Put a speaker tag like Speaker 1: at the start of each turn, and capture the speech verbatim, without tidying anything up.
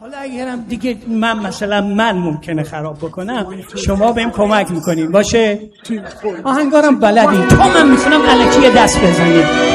Speaker 1: حالا اگرم دیگه من مثلا من ممکنه خراب بکنم، شما بهم کمک میکنین باشه؟ آهنگارم بلدین، تا من میتونم الکی دست بزنید.